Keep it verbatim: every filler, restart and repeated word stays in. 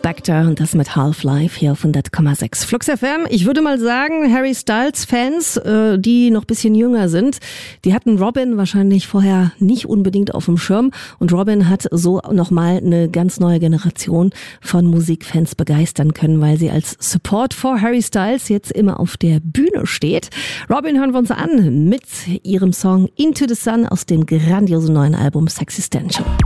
Spector und das mit Half-Life hier auf hundert Komma sechs Flux F M. Ich würde mal sagen, Harry Styles Fans, äh, die noch ein bisschen jünger sind, die hatten Robin wahrscheinlich vorher nicht unbedingt auf dem Schirm und Robin hat so nochmal eine ganz neue Generation von Musikfans begeistern können, weil sie als Support for Harry Styles jetzt immer auf der Bühne steht. Robin hören wir uns an mit ihrem Song Into the Sun aus dem grandiosen neuen Album Sexistential.